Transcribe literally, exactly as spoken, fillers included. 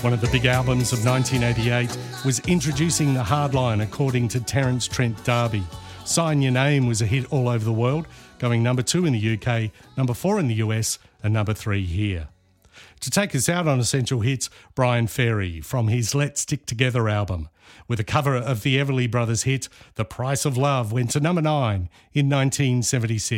One of the big albums of nineteen eighty-eight was Introducing the Hardline, according to Terence Trent D'Arby. Sign Your Name was a hit all over the world, going number two in the U K, number four in the U S and number three here. To take us out on Essential Hits, Brian Ferry from his Let's Stick Together album, with a cover of the Everly Brothers hit The Price of Love went to number nine in nineteen seventy-six.